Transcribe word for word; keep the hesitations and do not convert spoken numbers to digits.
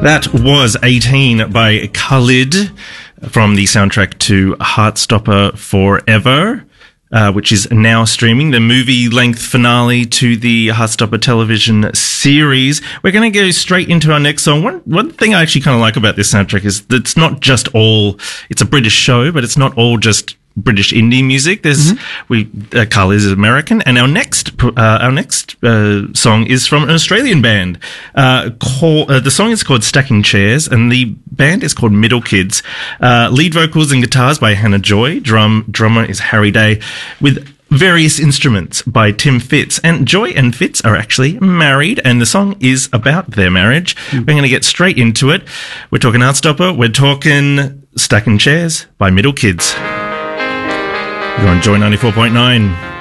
That was eighteen by Khalid from the soundtrack to Heartstopper Forever, uh, which is now streaming, the movie-length finale to the Heartstopper television series. We're going to go straight into our next song. One, one thing I actually kind of like about this soundtrack is that it's not just all, it's a British show, but it's not all just British indie music. There's mm-hmm. we uh, Carl is American, and our next uh, our next uh, song is from an Australian band. Uh, call, uh, the song is called Stacking Chairs, and the band is called Middle Kids. Uh, lead vocals and guitars by Hannah Joy. Drum drummer is Harry Day, with various instruments by Tim Fitz. And Joy and Fitz are actually married, and the song is about their marriage. Mm. We're going to get straight into it. We're talking Heartstopper. We're talking Stacking Chairs by Middle Kids. You're on Joy ninety-four point nine.